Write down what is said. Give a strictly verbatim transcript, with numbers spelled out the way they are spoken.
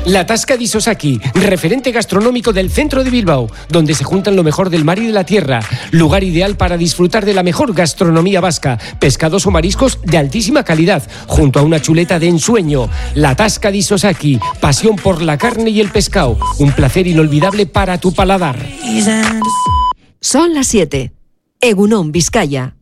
La Tasca di Sosaki, referente gastronómico del centro de Bilbao, donde se juntan lo mejor del mar y de la tierra. Lugar ideal para disfrutar de la mejor gastronomía vasca, pescados o mariscos de altísima calidad, junto a una chuleta de ensueño. La Tasca di Sosaki, pasión por la carne y el pescado, un placer inolvidable para tu paladar. Son las siete. Egunon, Vizcaya.